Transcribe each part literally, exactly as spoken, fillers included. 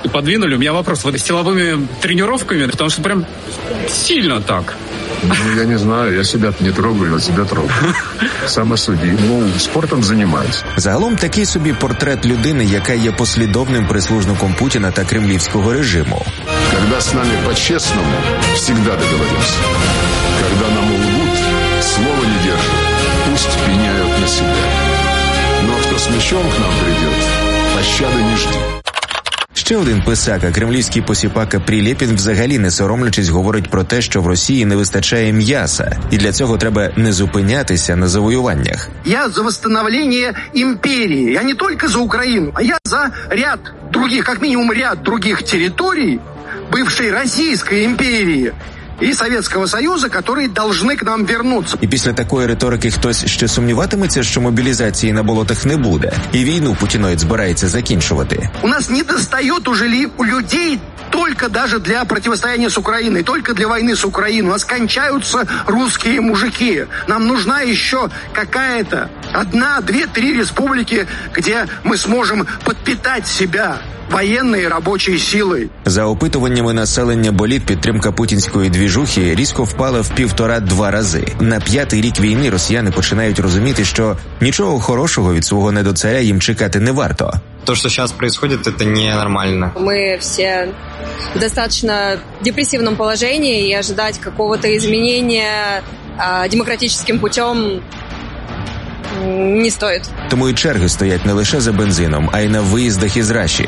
подвинули. У меня вопрос, вот с силовыми тренировками, потому что прям сильно так. Ну, я не знаю, я себя не трогаю, а себя трогаю. Саме судді. Ну, спортом займаюся. Загалом такий собі портрет людини, яка є послідовним прислужником Путіна та кремлівського режиму. Когда с нами по-честному, всегда договоримся. Когда нам лгут, слова не держат, пусть пеняют на себя. Но кто с мечом к нам придет, пощады не жди. Ще один писака, кремлівський посіпака Прилєпін, взагалі не соромлячись говорить про те, що в Росії не вистачає м'яса, і для цього треба не зупинятися на завоюваннях. Я за восстановление империи, я не только за Украину, а я за ряд других, как минимум ряд других территорий бывшей Российской империи і Совєтського Союзу, які повинні к нам вернутися. І після такої риторики хтось ще сумніватиметься, що мобілізації на болотах не буде, і війну путіноїд збирається закінчувати. У нас не достає уже ли у людей только даже для противостояния с Украиной, только для войны с Украиной. У нас кончаются русские мужики. Нам нужна еще какая-то одна, две, три республики, где мы сможем подпитать себя воєнної робочої сили. За опитуваннями населення боліт підтримка путінської двіжухи різко впала в півтора-два рази. На п'ятий рік війни росіяни починають розуміти, що нічого хорошого від свого недоцаря їм чекати не варто. То, что сейчас происходит, это ненормально. Мы все в достаточно депрессивном положении, и ожидать какого-то изменения а, демократическим путем не стоит. Тому і черги стоять не лише за бензином, а й на виїздах із Раші.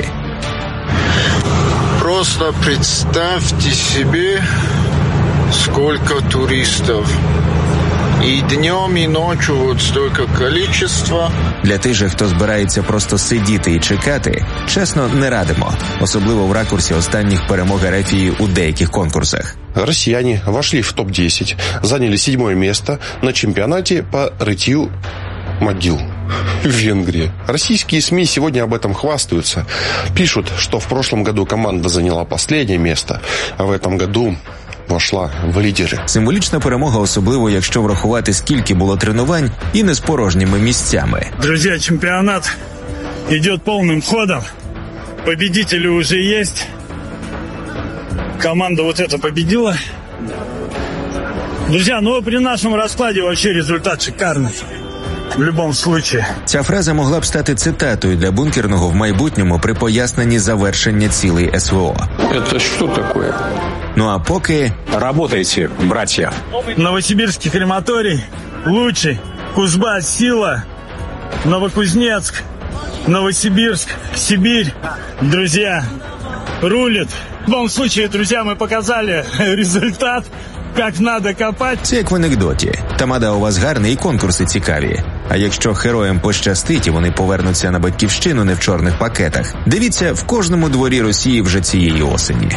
Просто представьте себе, сколько туристов. И днем, и ночью вот столько количества. Для тих же, хто збирається просто сидіти і чекати, чесно, не радимо. Особливо в ракурсі останніх перемог Ерефії у деяких конкурсах. Россияне вошли в топ десять, заняли седьмое место на чемпионате по рытью могил в Венгрии. Российские СМИ сегодня об этом хвастаются. Пишут, что в прошлом году команда заняла последнее место, а в этом году вошла в лідери. Символічна перемога, особливо якщо врахувати, скільки було тренувань і не з порожніми місцями. Друзі, чемпіонат йде повним ходом. Победители уже есть. Команда вот эта победила. Друзья, ну при нашем раскладе вообще результат шикарный. В будь-якому випадку. Ця фраза могла б стати цитатою для бункерного в майбутньому при поясненні завершення цілей СВО. Це що таке? Ну а поки... Работайте, братья. Новосибирский крематорий лучший. Кузбасс, Сила, Новокузнецк, Новосибирск, Сибирь. Друзья, рулит. В любом случае, друзья, мы показали результат. Як надо копати. Це як в анекдоті. Тамада, у вас гарний і конкурси цікаві. А якщо героям пощастить і вони повернуться на батьківщину не в чорних пакетах, дивіться в кожному дворі Росії вже цієї осені.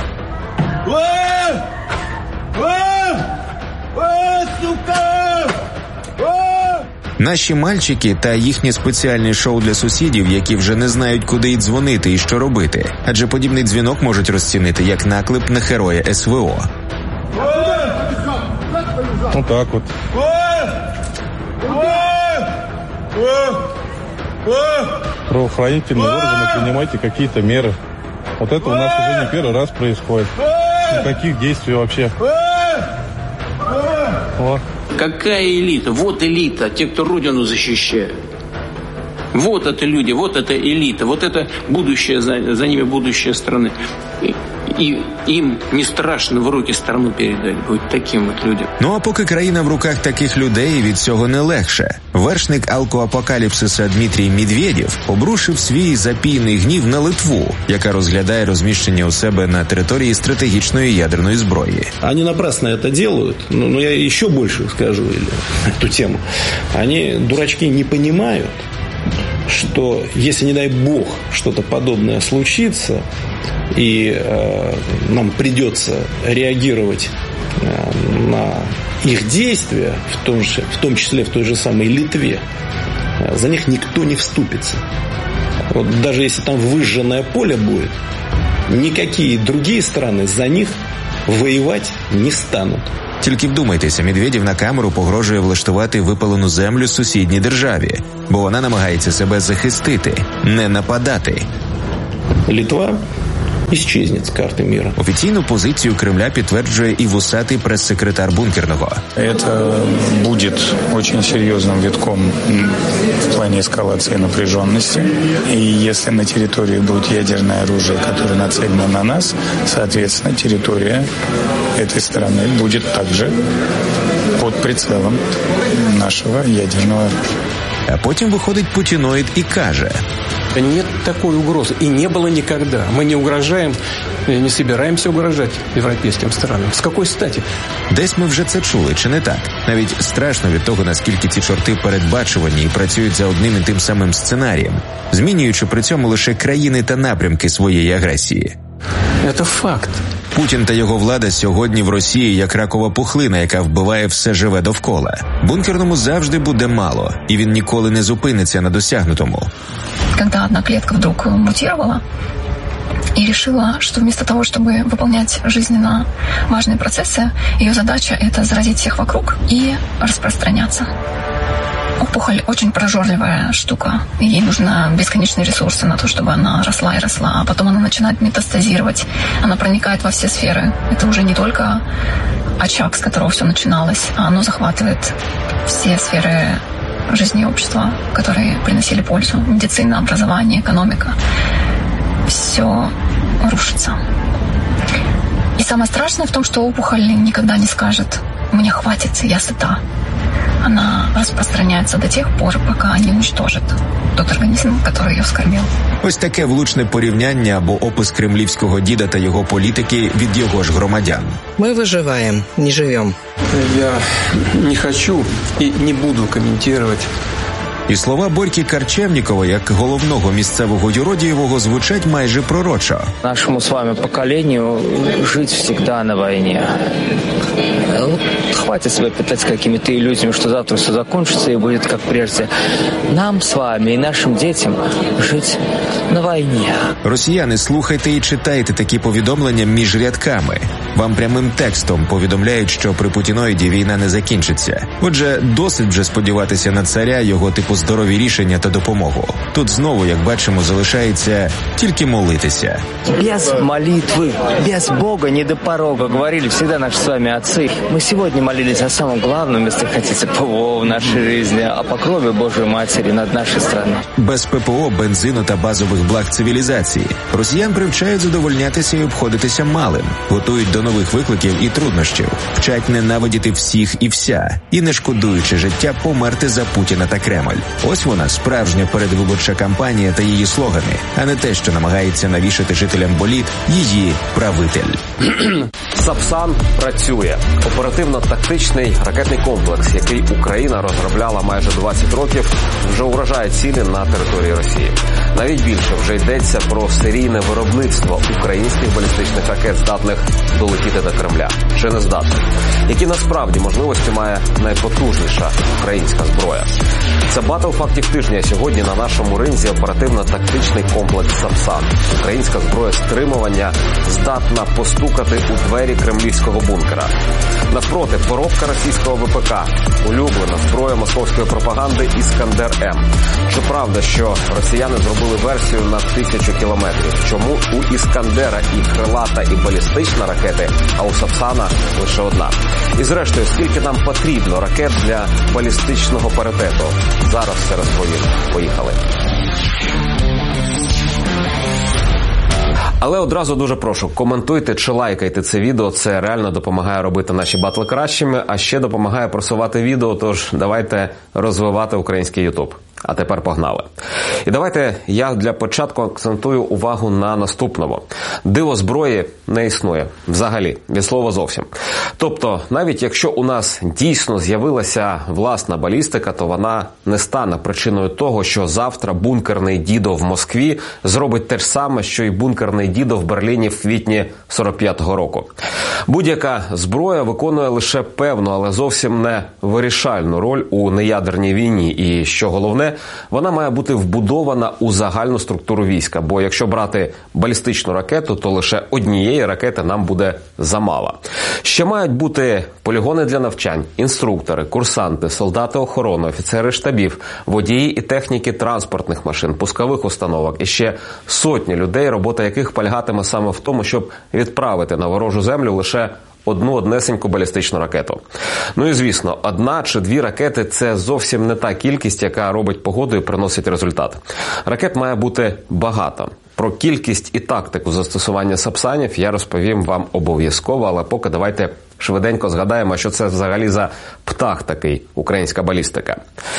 Наші мальчики та їхнє спеціальне шоу для сусідів, які вже не знають, куди й дзвонити і що робити. Адже подібний дзвінок можуть розцінити як наклеп на героя СВО. Вот так вот. Правоохранительные органы, принимайте какие-то меры. Вот это у нас уже не первый раз происходит. Никаких действий вообще. О. Какая элита? Вот элита, те, кто родину защищают. Вот это люди, вот это элита, вот это будущее, за, за ними будущее страны. И, і їм не страшно в руки страну передати, бути таким от людям. Ну а поки країна в руках таких людей, від цього не легше. Вершник алкоапокаліпсиса Дмитрій Медведєв обрушив свій запійний гнів на Литву, яка розглядає розміщення у себе на території стратегічної ядерної зброї. Они напрасно это делают, но, но я еще больше скажу эту тему. Они, дурачки, не понимают, что если, не дай бог, что-то подобное случится, и э, нам придется реагировать э, на их действия, в том, же, в том числе в той же самой Литве, э, за них никто не вступится. Вот даже если там выжженное поле будет, никакие другие страны за них воевать не станут. Тільки вдумайтеся, Медведєв на камеру погрожує влаштувати випалену землю сусідній державі, бо вона намагається себе захистити, не нападати. Литва исчезнет с карты мира. Офіційну позицію Кремля підтверджує і вусатий прес-секретар Бункерного. Это будет очень серьезным витком в плане эскалации напряженности. И если на территории будет ядерное оружие, которое нацелено на нас, соответственно, территория этой страны будет также под прицелом нашего ядерного оружия. А потім виходить путіноїд і каже: нет такой угрозы. И не было никогда. Мы не угрожаем, не собираемся угрожать европейским странам. С какой стати? Десь ми вже це чули, чи не так? Навіть страшно від того, наскільки ці чорти передбачувані і працюють за одним і тим самим сценарієм, змінюючи при цьому лише країни та напрямки своєї агресії. Це факт. Путін та його влада сьогодні в Росії як ракова пухлина, яка вбиває все живе довкола. Бункерному завжди буде мало, і він ніколи не зупиниться на досягнутому. Когда одна клетка вдруг мутировала и решила, что вместо того, чтобы выполнять жизненно важные процессы, ее задача – это заразить всех вокруг и распространяться. Опухоль очень прожорливая штука. Ей нужны бесконечные ресурсы на то, чтобы она росла и росла. А потом она начинает метастазировать. Она проникает во все сферы. Это уже не только очаг, с которого все начиналось, а оно захватывает все сферы жизни общества, которые приносили пользу. Медицина, образование, экономика. Все рушится. И самое страшное в том, что опухоль никогда не скажет: «Мне хватит, я сыта». Она распространяется до тех пор, пока не уничтожит тот організм, який її вскормив. Ось таке влучне порівняння або опис кремлівського діда та його політики від його ж громадян. Ми виживаємо, не живемо. Я не хочу і не буду коментувати. І слова Борьки Корчевнікова, як головного місцевого юродієвого, звучать майже пророчо. Нашему с вами поколению жить всегда на войне. Вот хватит себя питать какими-то иллюзиями, что завтра все закончится и будет как прежде. Нам с вами и нашим детям жить на войне. Росіяни, слухайте і читайте такі повідомлення між рядками. Вам прямим текстом повідомляють, що при путіноїді війна не закінчиться. Отже, досить вже сподіватися на царя, його типу здорові рішення та допомогу. Тут знову, як бачимо, залишається тільки молитися. Без молитвы, без Бога не до порога, говорили всегда наши с вами отцы. Мы сегодня молились о самом главном, если хотите, ПВО в нашей жизни, о покрове Божьей Матери над нашей страной. Без ППО, бензину та базових благ цивілізації росіян привчають задовольнятися і обходитися малим, готують до нових викликів і труднощів, вчать ненавидіти всіх і вся, і не шкодуючи життя померти за Путіна та Кремль. Ось вона, справжня передвиборча кампанія та її слогани, а не те, що намагається навішати жителям боліт її правитель. Сапсан працює. Оперативно-тактичний ракетний комплекс, який Україна розробляла майже двадцять років, вже уражає цілі на території Росії. Навіть більше, вже йдеться про серійне виробництво українських балістичних ракет, здатних долетіти до Кремля. Чи не здатних? Які насправді можливості має найпотужніша українська зброя? Це батл фактів тижня. Сьогодні на нашому ринзі оперативно-тактичний комплекс «Сапсан». Українська зброя стримування здатна постукати у двері кремлівського бункера. Навпроти, поробка російського ВПК. Улюблена зброя московської пропаганди «Іскандер-М». Щоправда, що росіяни зробили версію на тисячу кілометрів. Чому у «Іскандера» і крилата, і балістична ракети, а у «Сапсана» лише одна. І зрештою, скільки нам потрібно ракет для балістичного паритету? Зараз все розповім. Поїхали. Але одразу дуже прошу, коментуйте чи лайкайте це відео, це реально допомагає робити наші батли кращими, а ще допомагає просувати відео, тож давайте розвивати український ютуб. А тепер погнали. І давайте я для початку акцентую увагу на наступному. Диво зброї не існує. Взагалі. Від слова зовсім. Тобто, навіть якщо у нас дійсно з'явилася власна балістика, то вона не стане причиною того, що завтра бункерний дідо в Москві зробить те ж саме, що і бункерний дідо в Берліні в квітні сорок п'ятого року. Будь-яка зброя виконує лише певну, але зовсім не вирішальну роль у неядерній війні. І, що головне, вона має бути вбудована у загальну структуру війська. Бо якщо брати балістичну ракету, то лише однієї ракети нам буде замало. Ще мають бути полігони для навчань, інструктори, курсанти, солдати охорони, офіцери штабів, водії і техніки транспортних машин, пускових установок і ще сотні людей, робота яких полягатиме саме в тому, щоб відправити на ворожу землю лише одну однесеньку балістичну ракету. Ну і, звісно, одна чи дві ракети – це зовсім не та кількість, яка робить погоду і приносить результат. Ракет має бути багато. Про кількість і тактику застосування сапсанів я розповім вам обов'язково, але поки давайте швиденько згадаємо, що це взагалі за птах такий, українська балістика.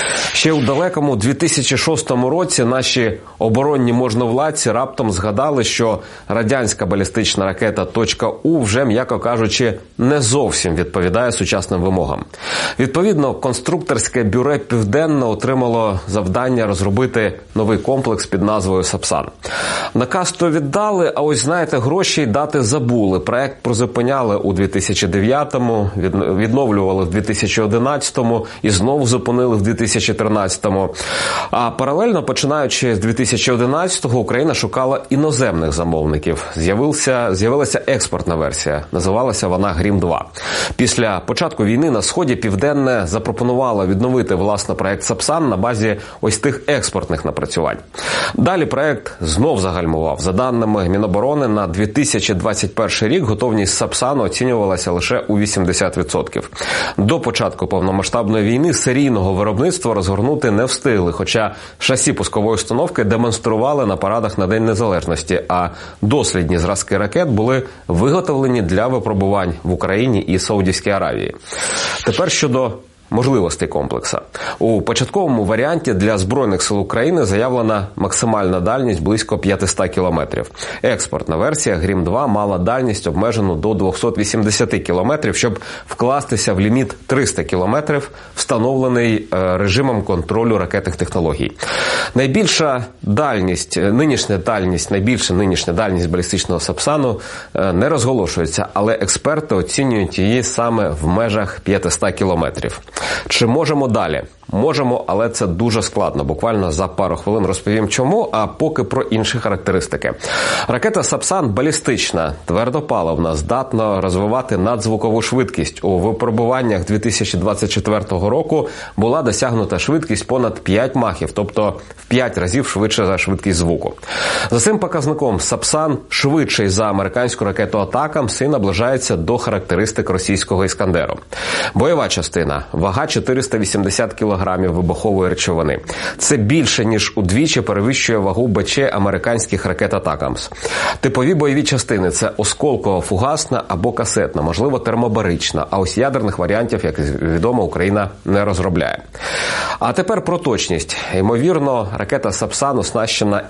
Ще у далекому дві тисячі шостому році наші оборонні можновладці раптом згадали, що радянська балістична ракета .У вже, м'яко кажучи, не зовсім відповідає сучасним вимогам. Відповідно, конструкторське бюро «Південне» отримало завдання розробити новий комплекс під назвою «Сапсан». Наказ то віддали, а ось, знаєте, гроші й дати забули. Проект призупиняли у дві тисячі дев'ятому, відновлювали в дві тисячі одинадцятому і знову зупинили в дві тисячі тринадцятому. А паралельно, починаючи з дві тисячі одинадцятого, Україна шукала іноземних замовників. З'явилася, з'явилася експортна версія. Називалася вона «Грім-два». Після початку війни на Сході Південне запропонувало відновити, власне, проект «Сапсан» на базі ось тих експортних напрацювань. Далі проект знов загальмував. За даними Міноборони, на дві тисячі двадцять перший рік готовність «Сапсану» оцінювалася лише у вісімдесят відсотків. До початку повномасштабної війни серійного виробництва розгорнути не встигли, хоча шасі пускової установки демонстрували на парадах на День Незалежності, а дослідні зразки ракет були виготовлені для випробувань в Україні і Саудівській Аравії. Тепер щодо можливостей комплекса. У початковому варіанті для Збройних сил України заявлена максимальна дальність близько п'ятсот кілометрів. Експортна версія «Грім-два» мала дальність обмежену до двісті вісімдесят кілометрів, щоб вкластися в ліміт триста кілометрів, встановлений режимом контролю ракетних технологій. Найбільша дальність, нинішня дальність, найбільша нинішня дальність балістичного «Сапсану» не розголошується, але експерти оцінюють її саме в межах п'ятсот кілометрів. Чи можемо далі? Можемо, але це дуже складно. Буквально за пару хвилин розповім чому, а поки про інші характеристики. Ракета «Сапсан» балістична, твердопаливна, здатна розвивати надзвукову швидкість. У випробуваннях дві тисячі двадцять четвертого року була досягнута швидкість понад п'ять махів, тобто в п'ять разів швидше за швидкість звуку. За цим показником «Сапсан» швидший за американську ракету «Атакамс» і наближається до характеристик російського «Іскандеру». Бойова частина. Вага чотириста вісімдесят кілограмів вибухової речовини. Це більше, ніж удвічі перевищує вагу БЧ американських ракет «Атакамс». Типові бойові частини – це осколково-фугасна або касетна, можливо, термобарична, а ось ядерних варіантів, як відомо, Україна не розробляє. А тепер про точність. Ймовірно, ракета «Сапсан» оснащена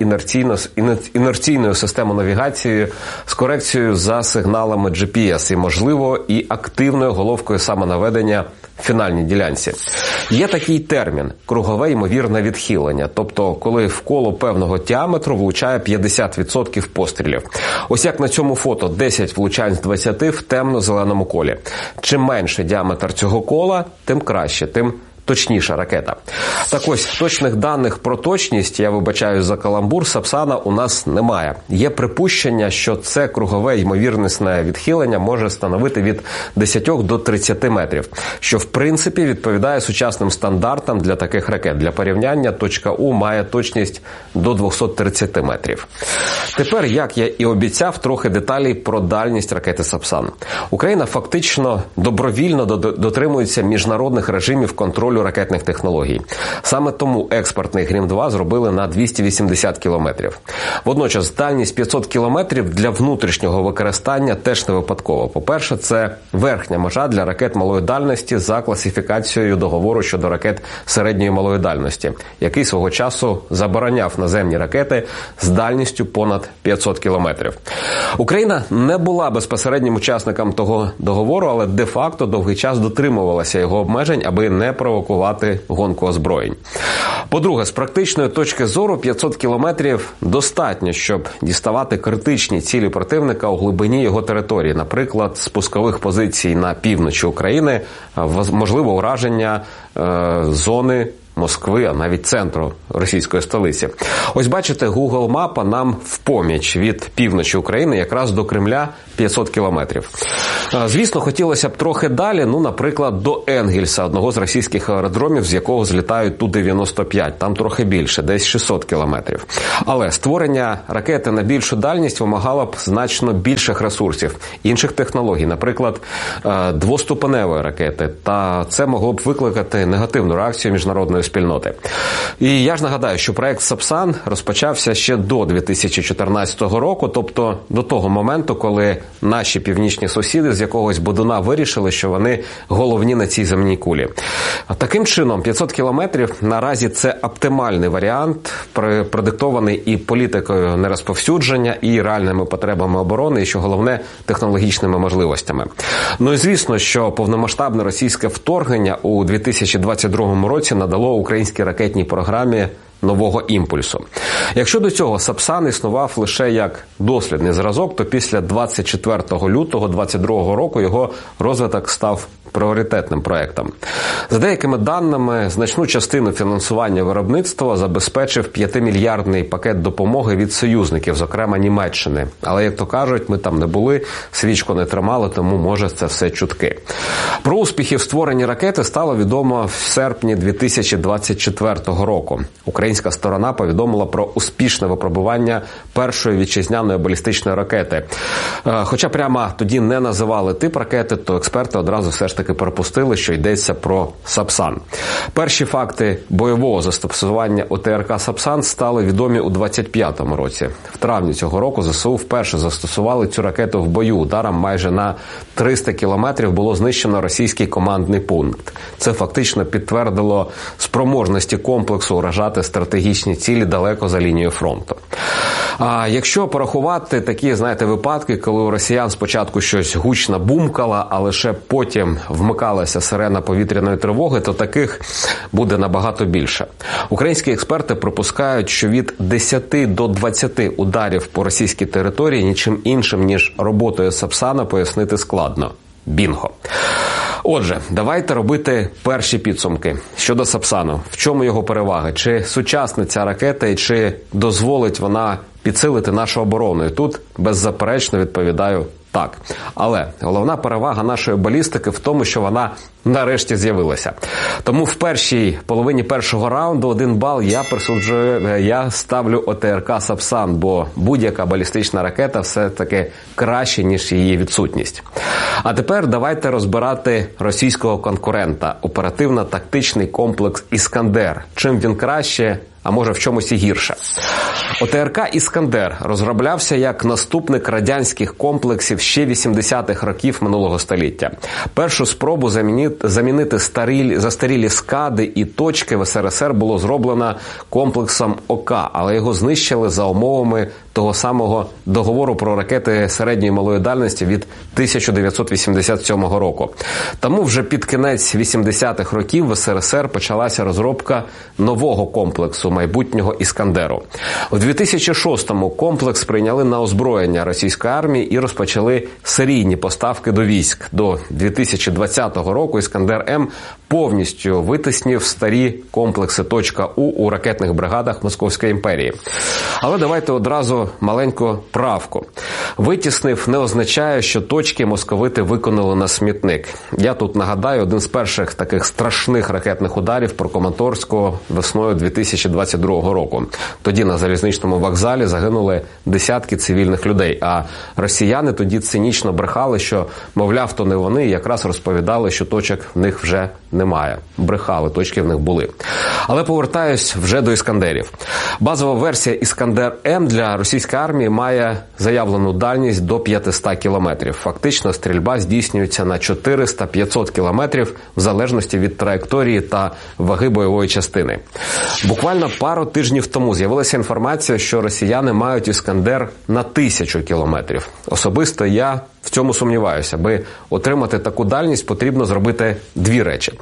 інерційною системою навігації з корекцією за сигналами джі пі ес і, можливо, і активною головкою самонаведення в фінальній ділянці. Є такий термін – кругове ймовірне відхилення, тобто коли в коло певного діаметру влучає п'ятдесят відсотків пострілів. Ось як на цьому фото десять влучань з двадцяти в темно-зеленому колі. Чим менше діаметр цього кола, тим краще, тим точніша ракета. Так ось, точних даних про точність, я вибачаю за каламбур, «Сапсана» у нас немає. Є припущення, що це кругове ймовірне відхилення може становити від десять до тридцяти метрів, що в принципі відповідає сучасним стандартам для таких ракет. Для порівняння «У» має точність до двохсот тридцяти метрів. Тепер, як я і обіцяв, трохи деталей про дальність ракети «Сапсан». Україна фактично добровільно дотримується міжнародних режимів контролю ракетних технологій. Саме тому експортний «Грім-два» зробили на двісті вісімдесят кілометрів. Водночас дальність п'ятсот кілометрів для внутрішнього використання теж не випадково. По-перше, це верхня межа для ракет малої дальності за класифікацією договору щодо ракет середньої малої дальності, який свого часу забороняв наземні ракети з дальністю понад п'ятсот кілометрів. Україна не була безпосереднім учасником того договору, але де-факто довгий час дотримувалася його обмежень, аби не провокувати гонку озброєнь. По-друге, з практичної точки зору п'ятсот кілометрів достатньо, щоб діставати критичні цілі противника у глибині його території. Наприклад, з пускових позицій на півночі України, можливо ураження е, зони Москви, а навіть центру російської столиці. Ось бачите, Google мапа нам в поміч від півночі України якраз до Кремля п'ятсот кілометрів. Звісно, хотілося б трохи далі, ну, наприклад, до Енгельса, одного з російських аеродромів, з якого злітають Ту дев'яносто п'ять. Там трохи більше, десь шістсот кілометрів. Але створення ракети на більшу дальність вимагало б значно більших ресурсів, інших технологій, наприклад, двоступеневої ракети. Та це могло б викликати негативну реакцію міжнародної спільноти. І я ж нагадаю, що проект Сапсан розпочався ще до дві тисячі чотирнадцятого року, тобто до того моменту, коли наші північні сусіди з якогось будуна вирішили, що вони головні на цій земній кулі. Таким чином, п'ятсот кілометрів наразі це оптимальний варіант, продиктований і політикою нерозповсюдження, і реальними потребами оборони, і, що головне, технологічними можливостями. Ну і звісно, що повномасштабне російське вторгнення у дві тисячі двадцять другому році надало українській ракетній програмі нового імпульсу. Якщо до цього Сапсан існував лише як дослідний зразок, то після двадцять четвертого лютого двадцять другого року його розвиток став пріоритетним проектом. За деякими даними, значну частину фінансування виробництва забезпечив п'ятимільярдний пакет допомоги від союзників, зокрема Німеччини. Але, як то кажуть, ми там не були, свічку не тримали, тому, може, це все чутки. Про успіхи в створенні ракети стало відомо в серпні дві тисячі двадцять четвертого року. Українська сторона повідомила про успішне випробування першої вітчизняної балістичної ракети. Хоча прямо тоді не називали тип ракети, то експерти одразу все ж таки припустили, що йдеться про Сапсан. Перші факти бойового застосування ОТРК Сапсан стали відомі у двадцять п'ятому році. В травні цього року ЗСУ вперше застосували цю ракету в бою. Ударом майже на триста кілометрів було знищено російський командний пункт. Це фактично підтвердило спроможності комплексу уражати стратегічні цілі далеко за лінією фронту. А якщо порахувати такі, знаєте, випадки, коли у росіян спочатку щось гучно бумкало, а лише потім вмикалася сирена повітряної тривоги, то таких буде набагато більше. Українські експерти припускають, що від десяти до двадцяти ударів по російській території нічим іншим, ніж роботою Сапсана, пояснити складно. Бінго. Отже, давайте робити перші підсумки щодо Сапсану. В чому його переваги? Чи сучасна ця ракета і чи дозволить вона підсилити нашу оборону? І тут беззаперечно відповідаю так. Але головна перевага нашої балістики в тому, що вона нарешті з'явилася. Тому в першій половині першого раунду один бал я присуджую, я ставлю ОТРК Сапсан, бо будь-яка балістична ракета все-таки краще, ніж її відсутність. А тепер давайте розбирати російського конкурента – оперативно-тактичний комплекс «Іскандер». Чим він краще, а може в чомусь і гірше. ОТРК «Іскандер» розроблявся як наступник радянських комплексів ще вісімдесятих років минулого століття. Першу спробу замінити, замінити старі, застарілі скади і точки в СРСР було зроблено комплексом ОК, але його знищили за умовами того самого договору про ракети середньої і малої дальності від тисяча дев'ятсот вісімдесят сьомого року. Тому вже під кінець вісімдесятих років в СРСР почалася розробка нового комплексу майбутнього «Іскандеру». У дві тисячі шостому комплекс прийняли на озброєння російської армії і розпочали серійні поставки до військ. До дві тисячі двадцятого року «Іскандер-М» повністю витиснив старі комплекси «У» у ракетних бригадах Московської імперії. Але давайте одразу маленьку правку. Витіснив не означає, що точки московити виконали на смітник. Я тут нагадаю один з перших таких страшних ракетних ударів про Краматорську весною дві тисячі двадцять другого року. Тоді на залізничному вокзалі загинули десятки цивільних людей, а росіяни тоді цинічно брехали, що, мовляв, то не вони, і якраз розповідали, що точок в них вже немає. Брехали, точки в них були. Але повертаюсь вже до «Іскандерів». Базова версія «Іскандер-М» для російської армії має заявлену дальність до п'ятсот кілометрів. Фактично, стрільба здійснюється на чотириста-п'ятсот кілометрів в залежності від траєкторії та ваги бойової частини. Буквально пару тижнів тому з'явилася інформація, що росіяни мають «Іскандер» на тисячу кілометрів. Особисто я в цьому сумніваюся. Аби отримати таку дальність, потрібно зробити дві речі.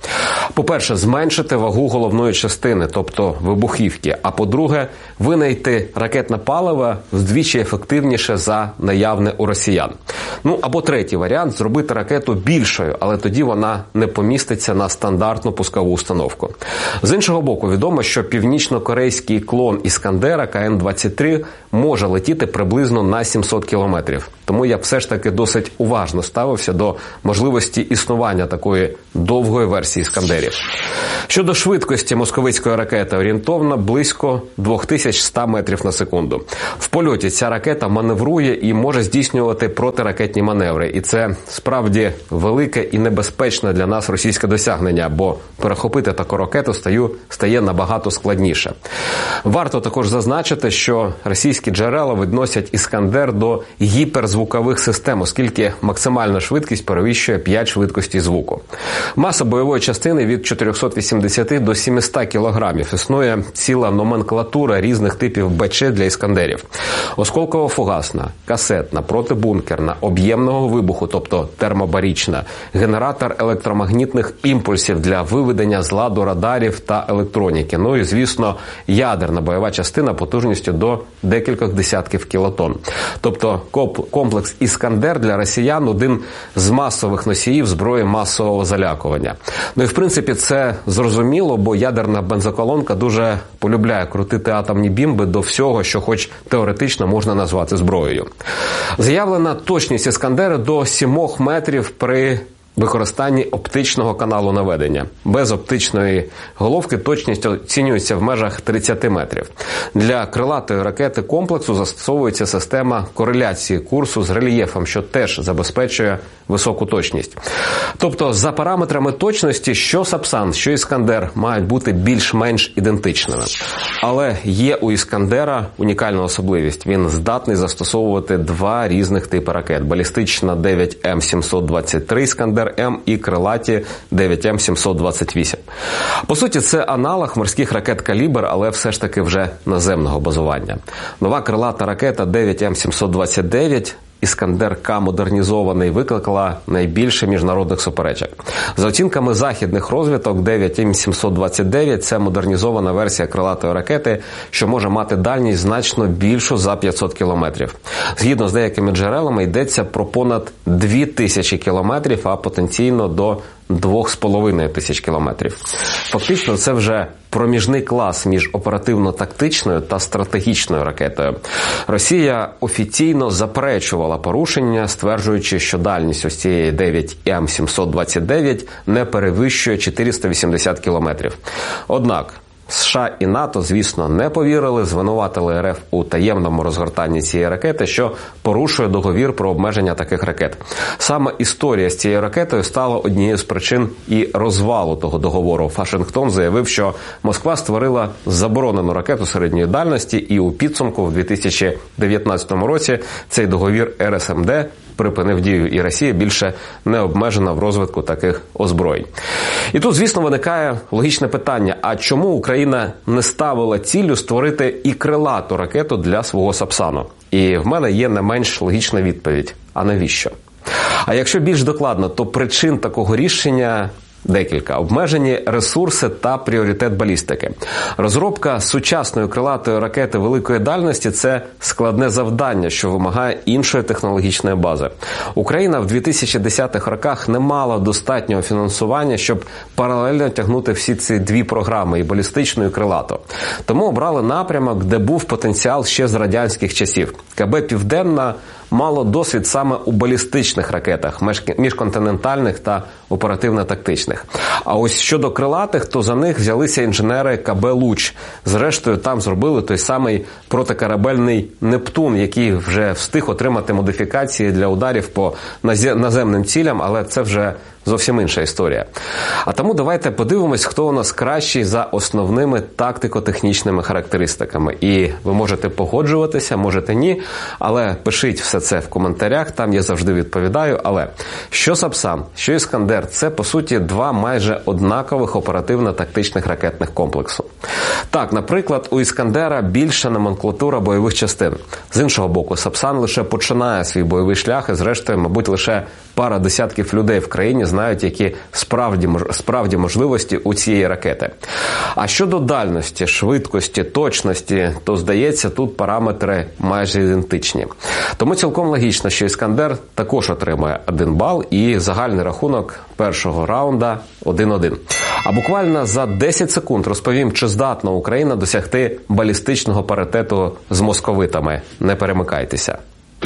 По-перше, зменшити вагу головної частини, тобто вибухівки. А по-друге, винайти ракетне паливо вдвічі ефективніше за наявне у росіян. Ну, або третій варіант – зробити ракету більшою, але тоді вона не поміститься на стандартну пускову установку. З іншого боку, відомо, що північно-корейський клон Іскандера Ка Ен двадцять три може летіти приблизно на сімсот кілометрів. Тому я все ж таки досить уважно ставився до можливості існування такої довгої версії Іскандерів. Щодо швидкості московицької ракети, орієнтовно близько дві тисячі сто метрів на секунду. В польоті ця ракета маневрує і може здійснювати протиракетні маневри. І це справді велике і небезпечне для нас російське досягнення, бо перехопити таку ракету стає, стає набагато складніше. Варто також зазначити, що російські джерела відносять Іскандер до гіперзвукових систем, оскільки максимальна швидкість перевищує п'ять швидкостей звуку. Маса бойової частини від чотирьохсот вісімдесят до сімсот кілограмів. Існує ціла номенклатура різних типів БЧ для Іскандерів. Осколково-фугасна, касетна, протибункерна, об'ємного вибуху, тобто термобарічна, генератор електромагнітних імпульсів для виведення з ладу радарів та електроніки. Ну і, звісно, ядерна бойова частина потужністю до декількох десятків кілотон. Тобто комплекс Іскандер для росіян – один з масових носіїв зброї масового залякування. Ну і, в принципі, це зрозуміло, бо ядерна бензоколонка дуже полюбляє крутити атомні бімби до всього, що хоч теоретично можна назвати зброєю. Заявлена точність Іскандера до сімох метрів при використанні оптичного каналу наведення. Без оптичної головки точність оцінюється в межах тридцять метрів. Для крилатої ракети комплексу застосовується система кореляції курсу з рельєфом, що теж забезпечує високу точність. Тобто, за параметрами точності, що Сапсан, що Іскандер мають бути більш-менш ідентичними. Але є у Іскандера унікальна особливість. Він здатний застосовувати два різних типи ракет. Балістична дев'ять Ем сімсот двадцять три Іскандер М і крилаті дев'ять Ем сімсот двадцять вісім. По суті, це аналог морських ракет «Калібр», але все ж таки вже наземного базування. Нова крилата ракета дев'ять Ем сімсот двадцять дев'ять Іскандер-К модернізований викликала найбільше міжнародних суперечок. За оцінками західних розвідок, дев'ять Ем сімсот двадцять дев'ять – це модернізована версія крилатої ракети, що може мати дальність значно більшу за п'ятсот кілометрів. Згідно з деякими джерелами, йдеться про понад дві тисячі кілометрів, а потенційно до двох з половиною тисяч кілометрів. Фактично, це вже проміжний клас між оперативно-тактичною та стратегічною ракетою. Росія офіційно заперечувала порушення, стверджуючи, що дальність ось цієї дев'ять Ем сімсот двадцять дев'ять не перевищує чотириста вісімдесят кілометрів. Однак США і НАТО, звісно, не повірили, звинуватили РФ у таємному розгортанні цієї ракети, що порушує договір про обмеження таких ракет. Саме історія з цією ракетою стала однією з причин і розвалу того договору. Вашингтон заявив, що Москва створила заборонену ракету середньої дальності, і у підсумку в дві тисячі дев'ятнадцятому році цей договір Ер Ес Ем Де припинив дію, і Росія більше не обмежена в розвитку таких озброєнь. І тут, звісно, виникає логічне питання, а чому Україна не ставила ціллю створити і крилату ракету для свого Сапсану? І в мене є не менш логічна відповідь. А навіщо? А якщо більш докладно, то причин такого рішення декілька. Обмежені ресурси та пріоритет балістики. Розробка сучасної крилатої ракети великої дальності – це складне завдання, що вимагає іншої технологічної бази. Україна в дві тисячі десятих роках не мала достатнього фінансування, щоб паралельно тягнути всі ці дві програми – і балістичну, і крилату. Тому обрали напрямок, де був потенціал ще з радянських часів. Ка Бе «Південна» мало досвід саме у балістичних ракетах, міжконтинентальних та оперативно-тактичних. А ось щодо крилатих, то за них взялися інженери Ка Бе «Луч». Зрештою, там зробили той самий протикорабельний «Нептун», який вже встиг отримати модифікації для ударів по наземним цілям, але це вже зовсім інша історія. А тому давайте подивимось, хто у нас кращий за основними тактико-технічними характеристиками. І ви можете погоджуватися, можете ні, але пишіть все це в коментарях, там я завжди відповідаю. Але що Сапсан, що Іскандер – це, по суті, два майже однакових оперативно-тактичних ракетних комплексу. Так, наприклад, у Іскандера більша номенклатура бойових частин. З іншого боку, Сапсан лише починає свій бойовий шлях, і зрештою, мабуть, лише пара десятків людей в країні знає, знають, які справді, справді можливості у цієї ракети. А щодо дальності, швидкості, точності, то, здається, тут параметри майже ідентичні. Тому цілком логічно, що «Іскандер» також отримає один бал і загальний рахунок першого раунда один-один. А буквально за десять секунд розповім, чи здатна Україна досягти балістичного паритету з московитами. Не перемикайтеся.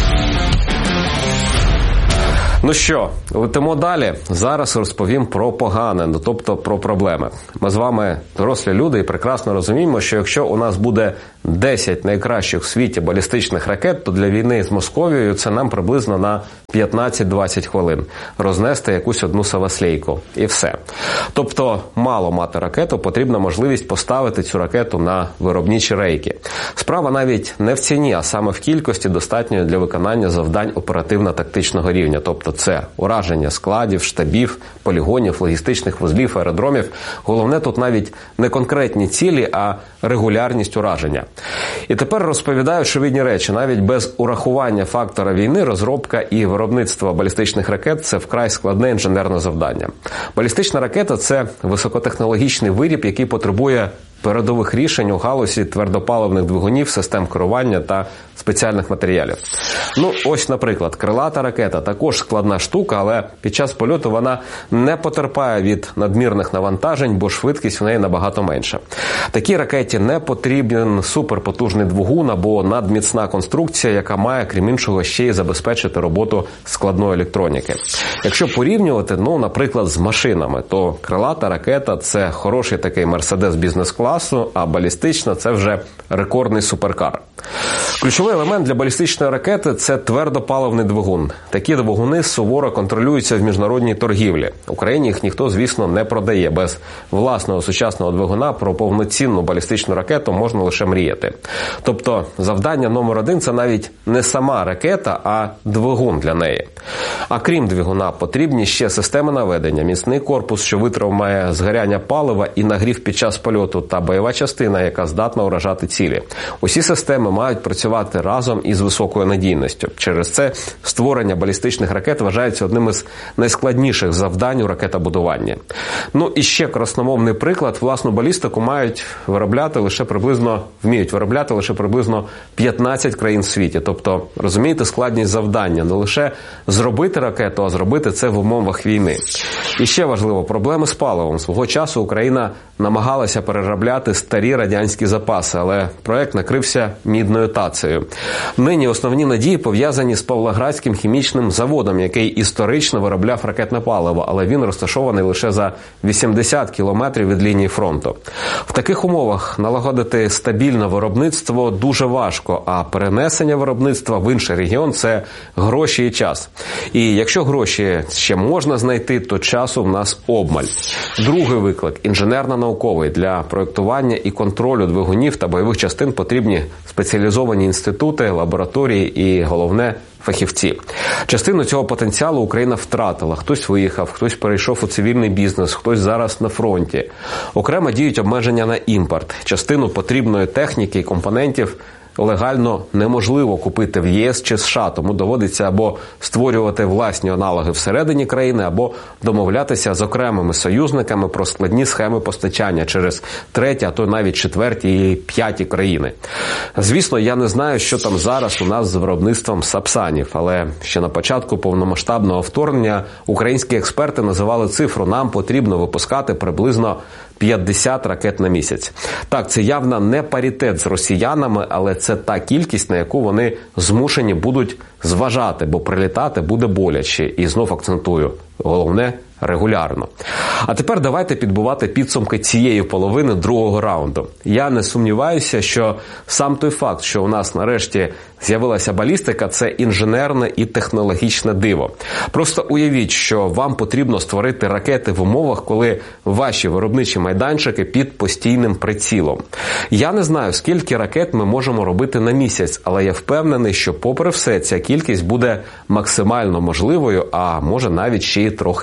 Ну що, летимо далі. Зараз розповім про погане, ну, тобто про проблеми. Ми з вами дорослі люди і прекрасно розуміємо, що якщо у нас буде десять найкращих в світі балістичних ракет, то для війни з Московією це нам приблизно на п'ятнадцять-двадцять хвилин. Рознести якусь одну саваслейку. І все. Тобто мало мати ракету, потрібна можливість поставити цю ракету на виробничі рейки. Справа навіть не в ціні, а саме в кількості достатньої для виконання завдань оперативно-тактичного рівня. Тобто це ураження складів, штабів, полігонів, логістичних вузлів, аеродромів. Головне тут навіть не конкретні цілі, а регулярність ураження. І тепер розповідаю очевидні речі. Навіть без урахування фактора війни розробка і виробництво балістичних ракет – це вкрай складне інженерне завдання. Балістична ракета – це високотехнологічний виріб, який потребує передових рішень у галузі твердопаливних двигунів, систем керування та спеціальних матеріалів. Ну, ось, наприклад, крилата ракета – також складна штука, але під час польоту вона не потерпає від надмірних навантажень, бо швидкість в неї набагато менша. Такій ракеті не потрібен суперпотужний двигун або надміцна конструкція, яка має, крім іншого, ще й забезпечити роботу складної електроніки. Якщо порівнювати, ну, наприклад, з машинами, то крилата ракета – це хороший такий Мерседес бізнес-класу, а балістична – це вже рекордний суперкар. Ключовий елемент для балістичної ракети – це твердопаливний двигун. Такі двигуни суворо контролюються в міжнародній торгівлі. Україні їх ніхто, звісно, не продає. Без власного сучасного двигуна про повноцінну балістичну ракету можна лише мріяти. Тобто завдання номер один – це навіть не сама ракета, а двигун для неї. А крім двигуна, потрібні ще системи наведення, міцний корпус, що витримає згоряння палива і нагрів під час польоту, та бойова частина, яка здатна уражати цілі. Усі системи мають працювати разом із високою надійністю. Через це створення балістичних ракет вважається одним із найскладніших завдань у ракетобудуванні. Ну і ще красномовний приклад. Власну балістику мають виробляти лише приблизно, вміють виробляти лише приблизно п'ятнадцять країн в світі. Тобто, розумієте, складність завдання не лише зробити ракету, а зробити це в умовах війни. І ще важливо, проблеми з паливом. Свого часу Україна намагалася переробляти старі радянські запаси, але проект накрився мідною тацією. Нині основні надії пов'язані з Павлоградським хімічним заводом, який історично виробляв ракетне паливо, але він розташований лише за вісімдесят кілометрів від лінії фронту. В таких умовах налагодити стабільне виробництво дуже важко, а перенесення виробництва в інший регіон – це гроші і час. І якщо гроші ще можна знайти, то часу в нас обмаль. Другий виклик – інженерно-науковий. Для проєктування і контролю двигунів та бойових частин потрібні спеціалізовані інститути, лабораторії і, головне, фахівці. Частину цього потенціалу Україна втратила. Хтось виїхав, хтось перейшов у цивільний бізнес, хтось зараз на фронті. Окремо діють обмеження на імпорт. Частину потрібної техніки і компонентів легально неможливо купити в ЄС чи США, тому доводиться або створювати власні аналоги всередині країни, або домовлятися з окремими союзниками про складні схеми постачання через треті, а то навіть четверті і п'яті країни. Звісно, я не знаю, що там зараз у нас з виробництвом сапсанів, але ще на початку повномасштабного вторгнення українські експерти називали цифру: нам потрібно випускати приблизно п'ятдесят ракет на місяць. Так, це явно не паритет з росіянами, але це та кількість, на яку вони змушені будуть зважати, бо прилітати буде боляче. І знов акцентую, головне – регулярно. А тепер давайте підбивати підсумки цієї половини другого раунду. Я не сумніваюся, що сам той факт, що у нас нарешті з'явилася балістика, це інженерне і технологічне диво. Просто уявіть, що вам потрібно створити ракети в умовах, коли ваші виробничі майданчики під постійним прицілом. Я не знаю, скільки ракет ми можемо робити на місяць, але я впевнений, що попри все ця кількість буде максимально можливою, а може навіть ще й трохи більшою.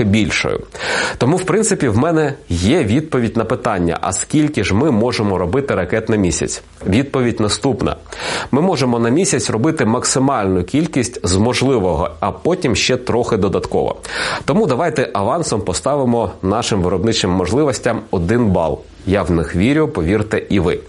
ворожою. Тому, в принципі, в мене є відповідь на питання, а скільки ж ми можемо робити ракет на місяць? Відповідь наступна. Ми можемо на місяць робити максимальну кількість з можливого, а потім ще трохи додатково. Тому давайте авансом поставимо нашим виробничим можливостям один бал. Я в них вірю, повірте і ви.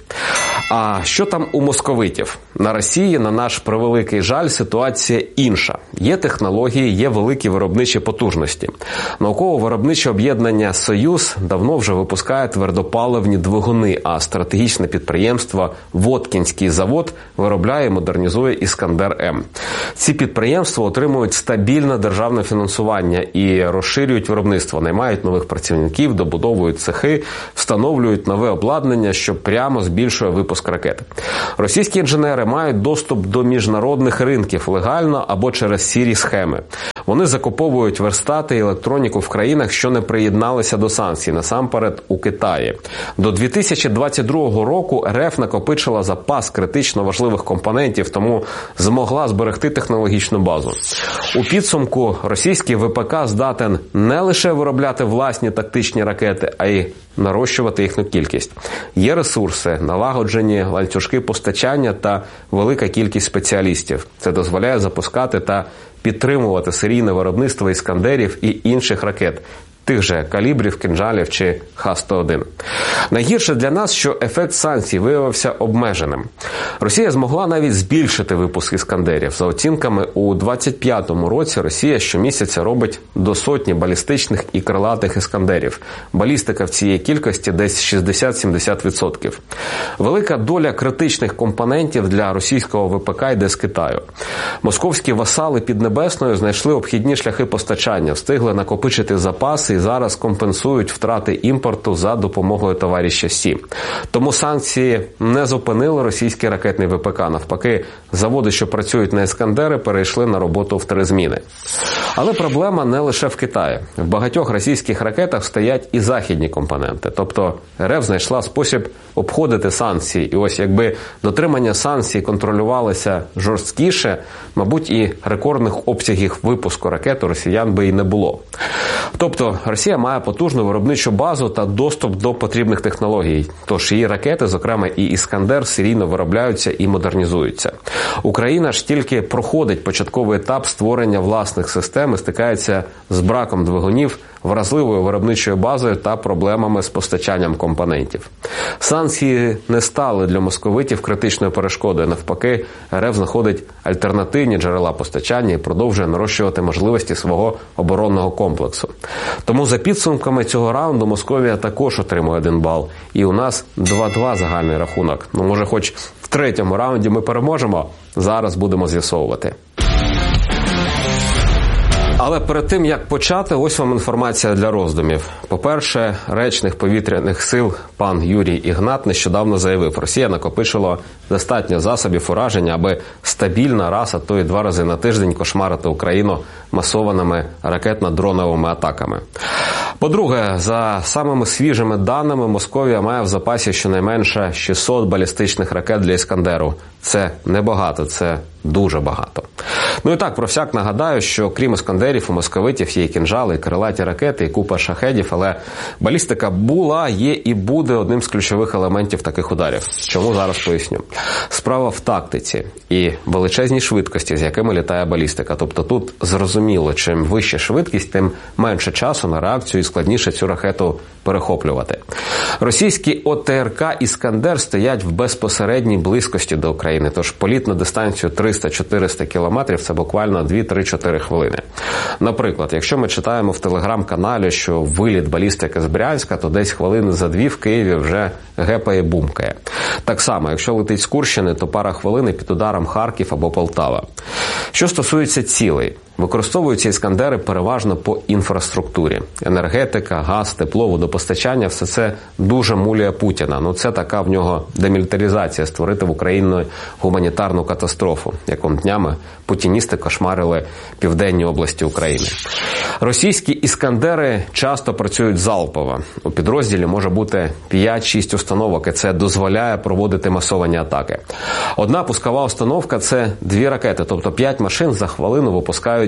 А що там у московитів? На Росії, на наш превеликий жаль, ситуація інша. Є технології, є великі виробничі потужності. Науково-виробниче об'єднання «Союз» давно вже випускає твердопаливні двигуни, а стратегічне підприємство «Воткінський завод» виробляє і модернізує «Іскандер-М». Ці підприємства отримують стабільне державне фінансування і розширюють виробництво, наймають нових працівників, добудовують цехи, встановлюють нове обладнання, що прямо збільшує випуск ракет. Російські інженери мають доступ до міжнародних ринків легально або через сірі схеми. Вони закуповують верстати і електроніку в країнах, що не приєдналися до санкцій, насамперед у Китаї. До дві тисячі двадцять другого року РФ накопичила запас критично важливих компонентів, тому змогла зберегти технологічну базу. У підсумку російський ВПК здатен не лише виробляти власні тактичні ракети, а й нарощувати їхню кількість. Є ресурси, налагоджені ланцюжки постачання та велика кількість спеціалістів. Це дозволяє запускати та підтримувати серійне виробництво «Іскандерів» і інших ракет, тих же «Калібрів», «Кинжалів» чи Х сто один. Найгірше для нас, що ефект санкцій виявився обмеженим. Росія змогла навіть збільшити випуск «Іскандерів». За оцінками, у двадцять п'ятому році Росія щомісяця робить до сотні балістичних і крилатих «Іскандерів». Балістика в цієї кількості десь шістдесят-сімдесят відсотків. Велика доля критичних компонентів для російського ВПК йде з Китаю. Московські васали Піднебесної знайшли обхідні шляхи постачання, встигли накопичити запаси і зараз компенсують втрати імпорту за допомогою товариша Сі. Тому санкції не зупинили російський ракетний ВПК. Навпаки, заводи, що працюють на «Іскандери», перейшли на роботу в три зміни. Але проблема не лише в Китаї. В багатьох російських ракетах стоять і західні компоненти. Тобто РФ знайшла спосіб обходити санкції. І ось якби дотримання санкцій контролювалося жорсткіше, мабуть, і рекордних обсягів випуску ракет у росіян би і не було. Тобто Росія має потужну виробничу базу та доступ до потрібних технологій. Тож її ракети, зокрема і «Іскандер», серійно виробляються і модернізуються. Україна ж тільки проходить початковий етап створення власних систем і стикається з браком двигунів, вразливою виробничою базою та проблемами з постачанням компонентів. Санкції не стали для московитів критичною перешкодою. Навпаки, РФ знаходить альтернативні джерела постачання і продовжує нарощувати можливості свого оборонного комплексу. Тому за підсумками цього раунду Московія також отримує один бал. І у нас два-два загальний рахунок. Ну, може, хоч в третьому раунді ми переможемо? Зараз будемо з'ясовувати. Але перед тим, як почати, ось вам інформація для роздумів. По-перше, речник повітряних сил пан Юрій Ігнат нещодавно заявив, Росія накопичила достатньо засобів ураження, аби стабільно раз, а то і два рази на тиждень кошмарити Україну масованими ракетно-дроновими атаками. По-друге, за самими свіжими даними, Московія має в запасі щонайменше шістсот балістичних ракет для «Іскандеру». Це небагато, це дуже багато. Ну і так, про всяк нагадаю, що крім «Іскандерів» у московитів є і «Кинжали», і крилаті ракети, і купа шахедів, але балістика була, є і буде одним з ключових елементів таких ударів. Чому зараз поясню. Справа в тактиці і величезній швидкості, з якими літає балістика. Тобто тут зрозуміло, чим вища швидкість, тим менше часу на реакцію і складніше цю ракету перехоплювати. Російські О Те Ер Ка «Іскандер» стоять в безпосередній близькості до України, тож політ на дистанцію триста-чотириста кілометрів – це буквально дві-три-чотири хвилини. Наприклад, якщо ми читаємо в телеграм-каналі, що виліт балістики з Брянська, то десь хвилини за дві в Києві вже гепає, бумкає. Так само, якщо летить з Курщини, то пара хвилин і під ударом Харків або Полтава. Що стосується цілей, використовуються «Іскандери» переважно по інфраструктурі. Енергетика, газ, тепло, водопостачання – все це дуже мулює Путіна. Ну це така в нього демілітаризація – створити в Україні гуманітарну катастрофу, яким днями путіністи кошмарили південні області України. Російські «Іскандери» часто працюють залпово. У підрозділі може бути п'ять-шість установок, і це дозволяє проводити масовані атаки. Одна пускова установка – це дві ракети, тобто п'ять машин за хвилину випускають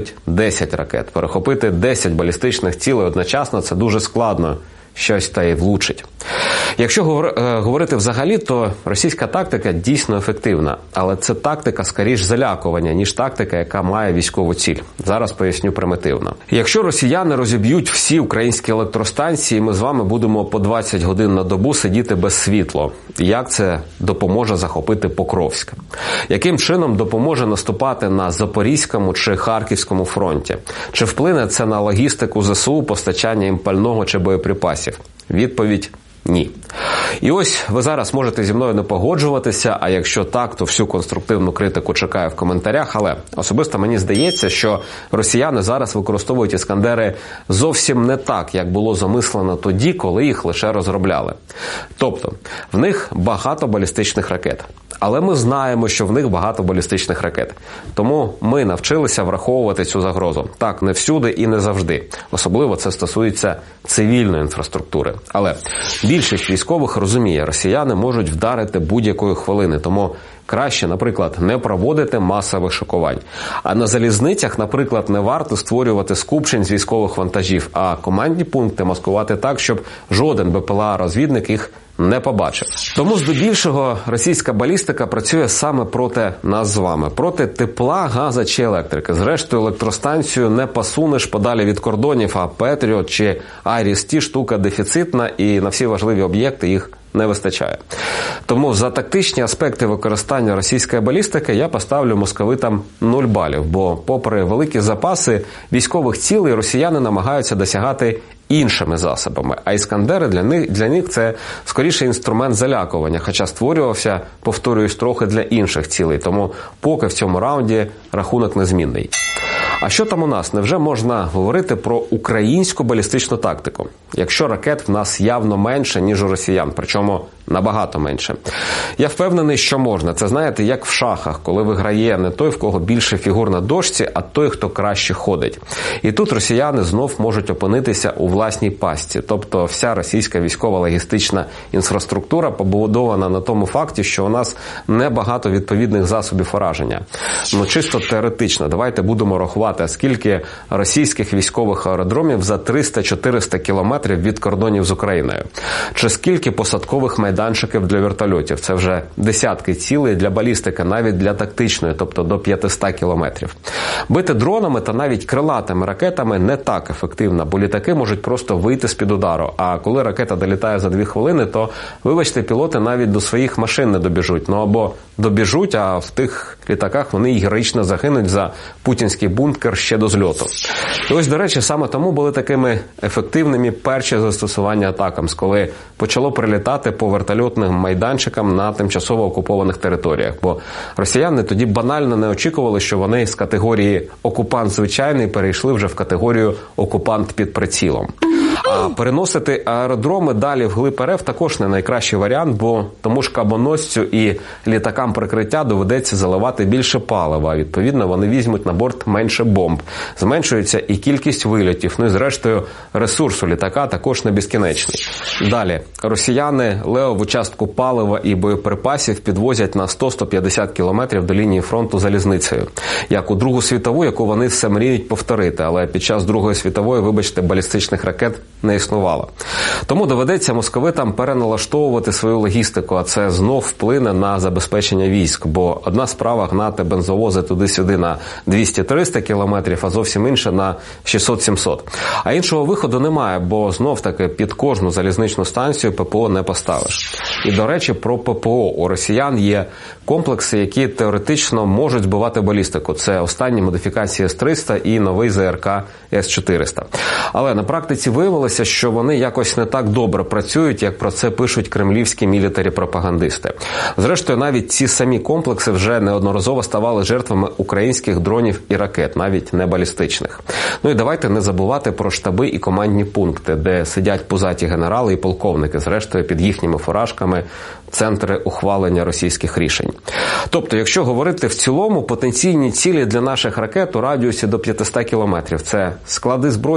навіть десять ракет. Перехопити десять балістичних цілей одночасно – це дуже складно. Щось та й влучить. Якщо говорити взагалі, то російська тактика дійсно ефективна. Але це тактика, скоріш, залякування, ніж тактика, яка має військову ціль. Зараз поясню примітивно. Якщо росіяни розіб'ють всі українські електростанції, ми з вами будемо по двадцять годин на добу сидіти без світла. Як це допоможе захопити Покровськ? Яким чином допоможе наступати на Запорізькому чи Харківському фронті? Чи вплине це на логістику зе се у, постачання їм пального чи боєприпасів? Відповідь – ні. І ось ви зараз можете зі мною не погоджуватися, а якщо так, то всю конструктивну критику чекаю в коментарях, але особисто мені здається, що росіяни зараз використовують «Іскандери» зовсім не так, як було замислено тоді, коли їх лише розробляли. Тобто, в них багато балістичних ракет. Але ми знаємо, що в них багато балістичних ракет. Тому ми навчилися враховувати цю загрозу. Так, не всюди і не завжди. Особливо це стосується цивільної інфраструктури. Але більшість військових розуміє, росіяни можуть вдарити будь-якої хвилини. Тому краще, наприклад, не проводити масових шокувань. А на залізницях, наприклад, не варто створювати скупчень з військових вантажів, а командні пункти маскувати так, щоб жоден бе пе ел а-розвідник їх не побачив. Тому здебільшого російська балістика працює саме проти нас з вами. Проти тепла, газа чи електрики. Зрештою, електростанцію не посунеш подалі від кордонів, а Петріот чи Айріс-Ті штука дефіцитна і на всі важливі об'єкти їх не вистачає. Тому за тактичні аспекти використання російської балістики я поставлю московитам нуль балів, бо попри великі запаси військових цілей росіяни намагаються досягати іншими засобами, а «Іскандери» для них, для них це скоріше інструмент залякування, хоча створювався, повторююсь, трохи для інших цілей, тому поки в цьому раунді рахунок незмінний. А що там у нас? Невже можна говорити про українську балістичну тактику? Якщо ракет в нас явно менше, ніж у росіян, причому набагато менше. Я впевнений, що можна. Це, знаєте, як в шахах, коли виграє не той, в кого більше фігур на дошці, а той, хто краще ходить. І тут росіяни знов можуть опинитися у власній пастці. Тобто вся російська військова логістична інфраструктура побудована на тому факті, що у нас небагато відповідних засобів ураження. Ну, чисто теоретично. Давайте будемо рахувати, скільки російських військових аеродромів за триста-чотириста кілометрів від кордонів з Україною. Чи скільки посадкових майданчиків для вертольотів. Це вже десятки цілей для балістики, навіть для тактичної, тобто до п'ятсот кілометрів. Бити дронами та навіть крилатими ракетами не так ефективно, бо літаки можуть просто вийти з-під удару. А коли ракета долітає за дві хвилини, то, вибачте, пілоти навіть до своїх машин не добіжуть. Ну або добіжуть, а в тих літаках вони героїчно загинуть за путінський бункер ще до зльоту. І ось, до речі, саме тому були такими ефективними перші застосування атакамс, коли почало прилітати по вертольотним майданчикам на тимчасово окупованих територіях. Бо росіяни тоді банально не очікували, що вони з категорії «окупант звичайний» перейшли вже в категорію «окупант під прицілом». А переносити аеродроми далі вглиб ер еф також не найкращий варіант, бо тому ж кабоносцю і літакам прикриття доведеться заливати більше палива, а відповідно вони візьмуть на борт менше бомб. Зменшується і кількість вильотів, ну і зрештою ресурсу літака також не безкінечний. Далі. Росіяни левову частку палива і боєприпасів підвозять на сто-сто п'ятдесят кілометрів до лінії фронту залізницею. Як у Другу світову, яку вони все мріють повторити, але під час Другої світової, вибачте, балістичних ракет не існувало. Тому доведеться московитам переналаштовувати свою логістику, а це знов вплине на забезпечення військ, бо одна справа гнати бензовози туди-сюди на двісті-триста кілометрів, а зовсім інша на шістсот-сімсот. А іншого виходу немає, бо знов-таки під кожну залізничну станцію пе пе о не поставиш. І, до речі, про пе пе о. У росіян є комплекси, які теоретично можуть збивати балістику. Це останні модифікації ес триста і новий зе ер ка ес чотириста. Але на практиці виявилося, що вони якось не так добре працюють, як про це пишуть кремлівські мілітарі-пропагандисти. Зрештою, навіть ці самі комплекси вже неодноразово ставали жертвами українських дронів і ракет, навіть не балістичних. Ну і давайте не забувати про штаби і командні пункти, де сидять пузаті генерали і полковники, зрештою під їхніми фуражками центри ухвалення російських рішень. Тобто, якщо говорити в цілому, потенційні цілі для наших ракет у радіусі до п'ятсот кілометрів – це склади зброї та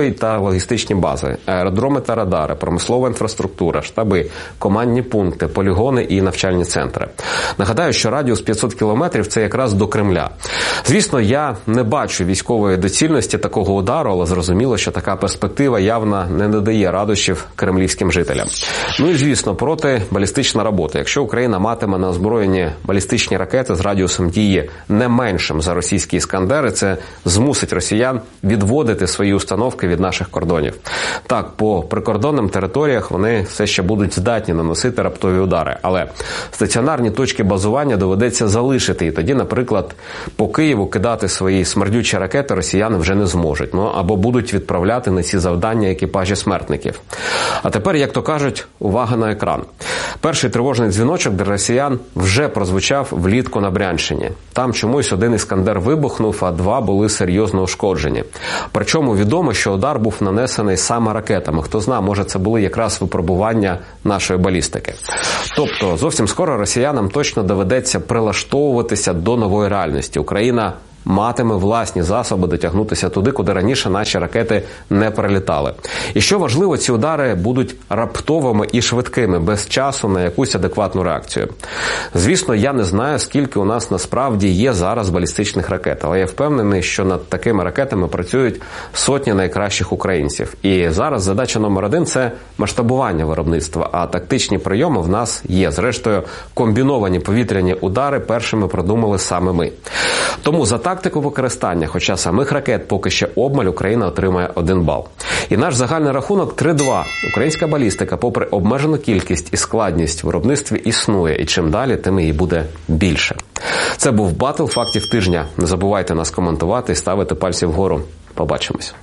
логістичні бази, аеродроми та радари, промислова інфраструктура, штаби, командні пункти, полігони і навчальні центри. Нагадаю, що радіус п'ятсот кілометрів – це якраз до Кремля. Звісно, я не бачу військової доцільності такого удару, але зрозуміло, що така перспектива явно не надає радощів кремлівським жителям. Ну і, звісно, проти балістична робота. Якщо Україна матиме на озброєнні балістичні ракети з радіусом дії не меншим за російські «Іскандери», це змусить росіян відводити свої установки від наших кордонів. Так, по прикордонним територіях вони все ще будуть здатні наносити раптові удари, але стаціонарні точки базування доведеться залишити, і тоді, наприклад, по Києву кидати свої смердючі ракети росіяни вже не зможуть, ну або будуть відправляти на ці завдання екіпажі смертників. А тепер, як то кажуть, увага на екран. Перший тривожний дзвіночок для росіян вже прозвучав влітку на Брянщині. Там чомусь один «Іскандер» вибухнув, а два були серйозно ушкоджені. Причому відомо, що удар був нанесений саме ракетами. Хто знає, може це були якраз випробування нашої балістики. Тобто, зовсім скоро росіянам точно доведеться прилаштовуватися до нової реальності. Україна матиме власні засоби дотягнутися туди, куди раніше наші ракети не перелітали. І що важливо, ці удари будуть раптовими і швидкими, без часу на якусь адекватну реакцію. Звісно, я не знаю, скільки у нас насправді є зараз балістичних ракет, але я впевнений, що над такими ракетами працюють сотні найкращих українців. І зараз задача номер один – це масштабування виробництва, а тактичні прийоми в нас є. Зрештою, комбіновані повітряні удари першими продумали саме ми. Тому за тактику використання, хоча самих ракет поки ще обмаль, Україна отримає один бал. І наш загальний рахунок три-два. Українська балістика, попри обмежену кількість і складність в виробництві, існує. І чим далі, тим її буде більше. Це був батл фактів тижня. Не забувайте нас коментувати і ставити пальці вгору. Побачимось.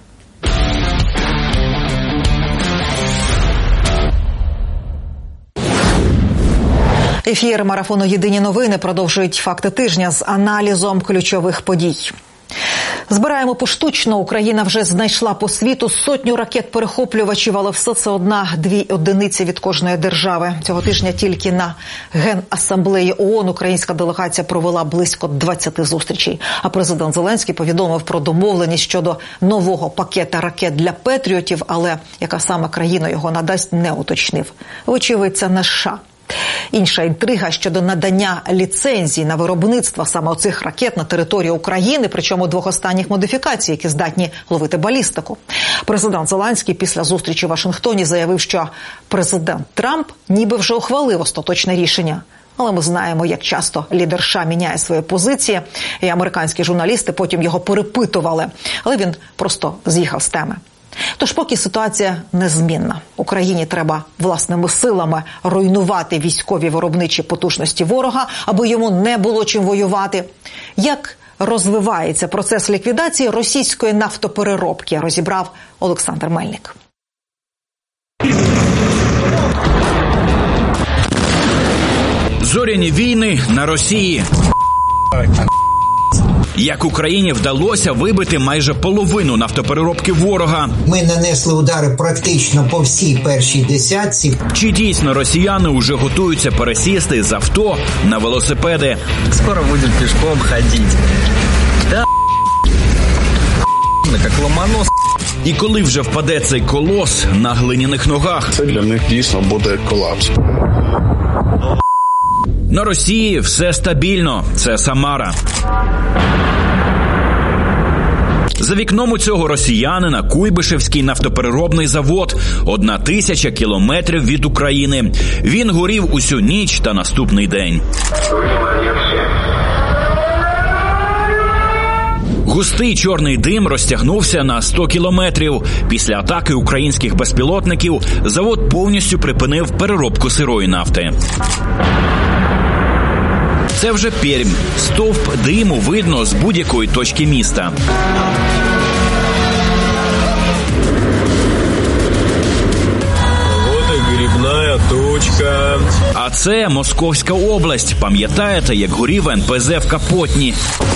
Ефір марафону «Єдині новини» продовжують факти тижня з аналізом ключових подій. Збираємо поштучно. Україна вже знайшла по світу сотню ракет-перехоплювачів, але все це одна-дві одиниці від кожної держави. Цього тижня тільки на Генасамблеї ООН українська делегація провела близько двадцяти зустрічей. А президент Зеленський повідомив про домовленість щодо нового пакета ракет для «Петріотів», але яка саме країна його надасть, не уточнив. Вочевидь, це не США. Інша інтрига щодо надання ліцензій на виробництво саме оцих ракет на території України, причому двох останніх модифікацій, які здатні ловити балістику. Президент Зеленський після зустрічі в Вашингтоні заявив, що президент Трамп ніби вже ухвалив остаточне рішення. Але ми знаємо, як часто лідер США міняє свої позиції, і американські журналісти потім його перепитували. Але він просто з'їхав з теми. Тож поки ситуація незмінна. Україні треба власними силами руйнувати військові виробничі потужності ворога, аби йому не було чим воювати. Як розвивається процес ліквідації російської нафтопереробки, розібрав Олександр Мельник. Зоряні війни на Росії. Як Україні вдалося вибити майже половину нафтопереробки ворога. Ми нанесли удари практично по всій першій десятці. Чи дійсно росіяни уже готуються пересісти з авто на велосипеди? Скоро будемо пішком ходити. Да, як ломанос. І коли вже впаде цей колос на глиняних ногах? Це для них дійсно буде колапс. На Росії все стабільно. Це Самара. За вікном у цього росіянина Куйбишевський нафтопереробний завод. Одна тисяча кілометрів від України. Він горів усю ніч та наступний день. Густий чорний дим розтягнувся на сто кілометрів. Після атаки українських безпілотників завод повністю припинив переробку сирої нафти. Це вже Пермь. Стовп диму видно з будь-якої точки міста. От і грибна точка. А це Московська область. Пам'ятаєте, як горів ен пе зе в Капотні?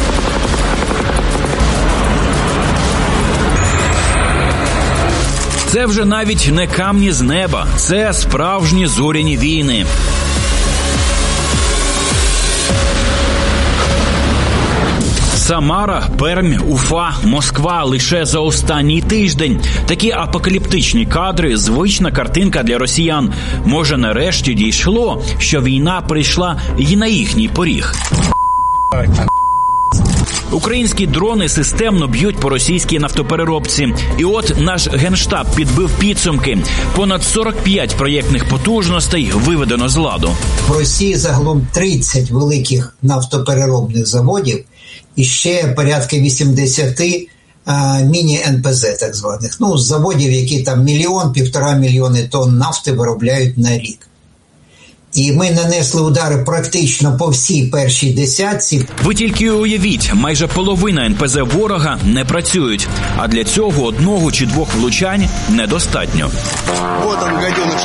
Це вже навіть не камні з неба. Це справжні зоряні війни. Самара, Пермь, Уфа, Москва лише за останній тиждень. Такі апокаліптичні кадри – звична картинка для росіян. Може, нарешті дійшло, що війна прийшла і на їхній поріг. Українські дрони системно б'ють по російській нафтопереробці. І от наш Генштаб підбив підсумки. Понад сорок п'ять проєктних потужностей виведено з ладу. В Росії загалом тридцять великих нафтопереробних заводів і ще порядка вісімдесят міні-ен пе зет так званих. Ну, заводів, які там мільйон, півтора мільйони тонн нафти виробляють на рік. І ми нанесли удари практично по всій першій десятці. Ви тільки уявіть, майже половина ен пе зет ворога не працюють. А для цього одного чи двох влучань недостатньо. Вот он, гаденыш.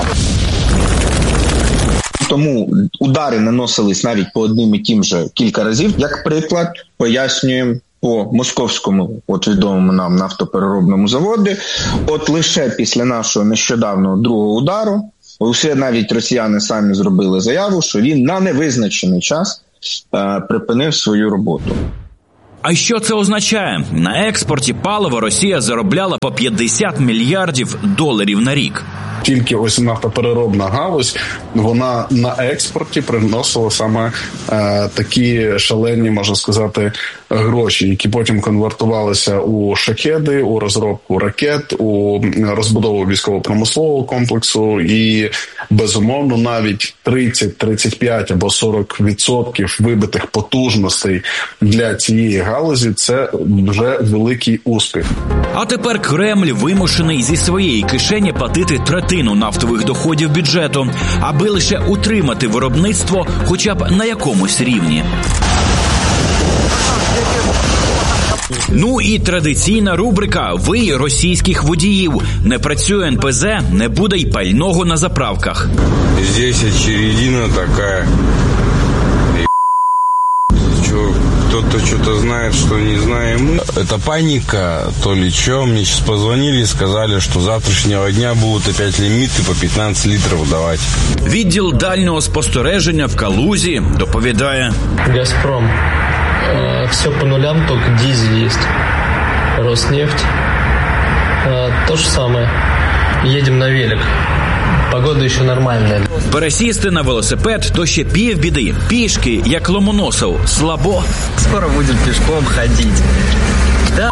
Тому удари наносились навіть по одним і тим же кілька разів. Як приклад, пояснюємо по московському, от відомому нам нафтопереробному заводі, от лише після нашого нещодавнього другого удару, усі навіть росіяни самі зробили заяву, що він на невизначений час е, припинив свою роботу. А що це означає? На експорті палива Росія заробляла по п'ятдесят мільярдів доларів на рік. Тільки ось нафтопереробна галузь, вона на експорті приносила саме е, такі шалені, можна сказати, гроші, які потім конвертувалися у шахеди, у розробку ракет, у розбудову військово-промислового комплексу і, безумовно, навіть тридцять, тридцять п'ять або сорок відсотків вибитих потужностей для цієї галузі – це вже великий успіх. А тепер Кремль вимушений зі своєї кишені платити третину нафтових доходів бюджету, аби лише утримати виробництво хоча б на якомусь рівні. Ну і традиційна рубрика «Ви російських водіїв». Не працює ен пе зет, не буде й пального на заправках. Здесь очередина такая. Кто-то что-то знает, что не знаем мы. Это паника, то ли что. Мне сейчас позвонили и сказали, что с завтрашнего дня будут опять лимиты по пятнадцать литров давать. Відділ дальнього спостереження в Калузі доповідає. «Газпром». Э, все по нулям, только дизель есть. «Роснефть». Э, то же самое. Едем на велик. Погода ще нормальна. Пересісти на велосипед – то ще півбіди. Пішки, як Ломоносов, слабо. Скоро будем пешком ходить. Да,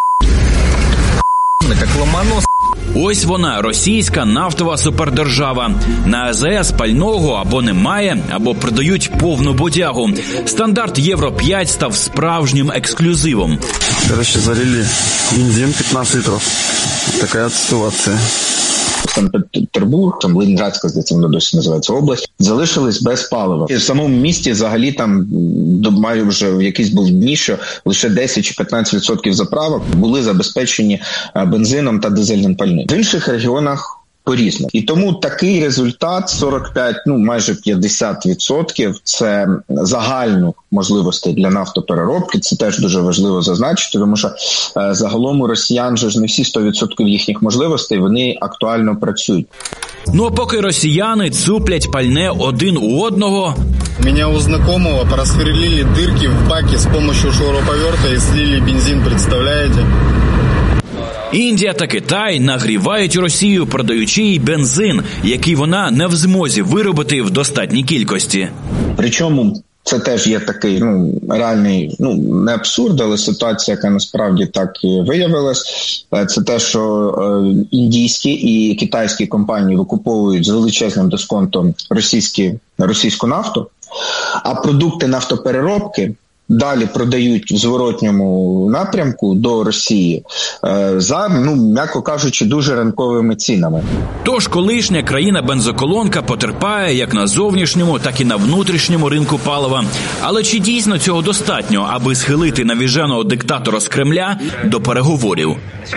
как Ломоносов. Ось вона, російська нафтова супердержава. На а зе ес пального або немає, або продають повну бодягу. Стандарт Євро п'ять став справжнім ексклюзивом. Короче, залили бензин пятнадцать литров. Така ситуація. Санкт-Петербург, там Ленінградська, здається, вона досі називається область, залишились без палива. І в самому місті взагалі там маю вже в якийсь був дні, що лише десять чи п'ятнадцять відсотків заправок були забезпечені бензином та дизельним пальним. В інших регіонах по-різному. І тому такий результат сорок п'ять, ну майже п'ятдесят відсотків це загальних можливостей для нафтопереробки. Це теж дуже важливо зазначити, тому що е, загалом у росіян же ж не всі сто відсотків їхніх можливостей, вони актуально працюють. Ну а поки росіяни цуплять пальне один у одного... Меня у знакомого просверлили дырки в баке с помощью шуруповерта и слили бензин, представляете? Індія та Китай нагрівають Росію, продаючи їй бензин, який вона не в змозі виробити в достатній кількості. Причому це теж є такий, ну, реальний, ну, не абсурд, але ситуація, яка насправді так і виявилась. Це те, що е, індійські і китайські компанії викуповують з величезним дисконтом російські, російську нафту, а продукти нафтопереробки далі продають в зворотньому напрямку до Росії е, за, ну, м'яко кажучи, дуже ринковими цінами. Тож колишня країна-бензоколонка потерпає як на зовнішньому, так і на внутрішньому ринку палива. Але чи дійсно цього достатньо, аби схилити навіженого диктатора з Кремля до переговорів?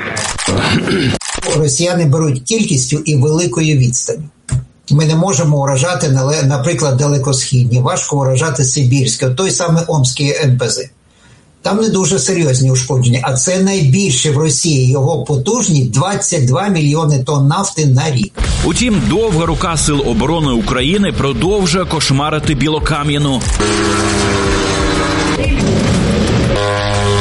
Росіяни беруть кількістю і великою відстанню. Ми не можемо уражати, наприклад, далекосхідні, важко уражати сибірське, той самий Омський ен пе зет. Там не дуже серйозні ушкодження, а це найбільше в Росії, його потужність двадцять два мільйони тонн нафти на рік. Утім, довга рука Сил оборони України продовжує кошмарити Білокам'яну.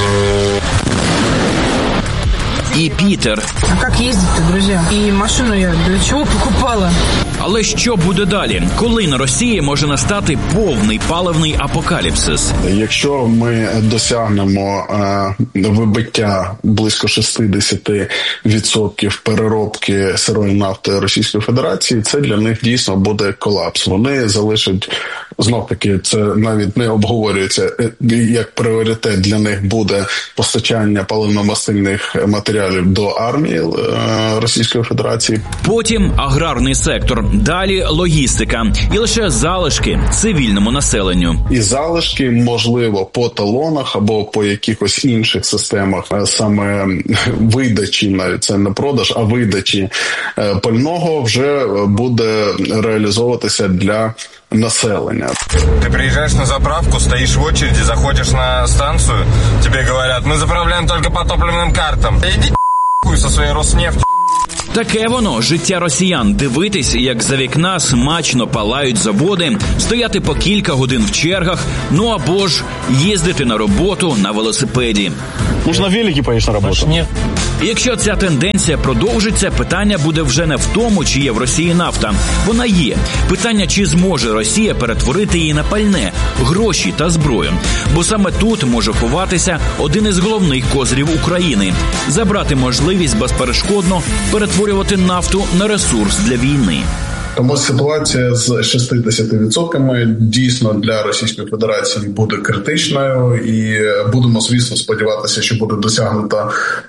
і Пітер. А как ездить-то, друзья? И машину я для чего покупала? Але що буде далі? Коли на Росії може настати повний паливний апокаліпсис? Якщо ми досягнемо е, вибиття близько шістдесят відсотків переробки сирої нафти Російської Федерації, це для них дійсно буде колапс. Вони залишать, знов-таки, це навіть не обговорюється, як пріоритет для них буде постачання паливно-мастильних матеріалів до армії е, Російської Федерації. Потім аграрний сектор, далі логістика і лише залишки цивільному населенню. І залишки, можливо, по талонах або по якихось інших системах, саме видачі, навіть це не продаж, а видачі пального вже буде реалізовуватися для населення. Ты приезжаешь на заправку, стоишь в очереди, заходишь на станцию, тебе говорят, мы заправляем только по топливным картам. Иди нахуй со своей Роснефтью. Таке воно, життя росіян. Дивитись, як за вікна смачно палають заводи, стояти по кілька годин в чергах, ну або ж їздити на роботу на велосипеді. Може, на великі поїдеш на роботу? Ні. Якщо ця тенденція продовжиться, питання буде вже не в тому, чи є в Росії нафта. Вона є. Питання, чи зможе Росія перетворити її на пальне, гроші та зброю. Бо саме тут може ховатися один із головних козирів України – забрати можливість безперешкодно перетворювати нафту на ресурс для війни. Тому ситуація з шістдесят відсотками дійсно для Російської Федерації буде критичною, і будемо, звісно, сподіватися, що буде досягнута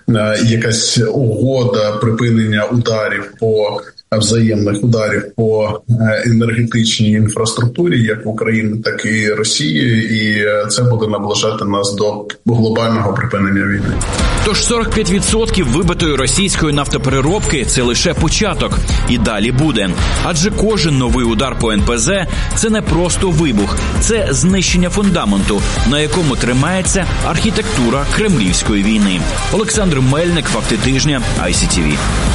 якась угода припинення ударів по взаємних ударів по енергетичній інфраструктурі, як в Україні, так і Росії, і це буде наближати нас до глобального припинення війни. Тож сорок п'ять відсотків вибитої російської нафтопереробки – це лише початок. І далі буде. Адже кожен новий удар по ен пе зе – це не просто вибух, це знищення фундаменту, на якому тримається архітектура кремлівської війни. Олександр Мельник, «Факти тижня», ай сі ті ві.